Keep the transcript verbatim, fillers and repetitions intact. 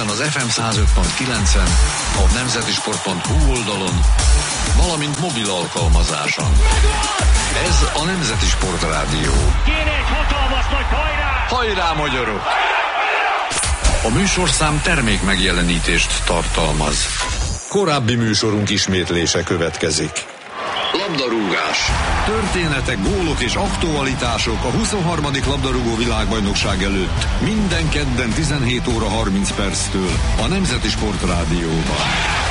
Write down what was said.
Budapesten az ef em száz öt pont kilencen, a nemzetisport pont hu oldalon, valamint mobil alkalmazáson. Ez a Nemzeti Sport Rádió. Kéne egy hatalmas nagy hajrá! Hajrá, magyarok! A műsorszám termék megjelenítést tartalmaz. Korábbi műsorunk ismétlése következik. Labdarúgás. Történetek, gólok és aktualitások a huszonharmadik labdarúgó világbajnokság előtt. Minden kedden tizenhét óra harminc perctől a Nemzeti Sport Rádióban.